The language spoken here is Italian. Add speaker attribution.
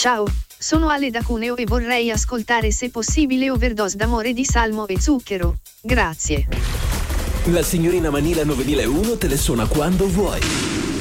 Speaker 1: Ciao, sono Ale da Cuneo e vorrei ascoltare se possibile Overdose d'amore di Salmo e Zucchero. Grazie.
Speaker 2: La signorina Manila 9001 te le suona quando vuoi.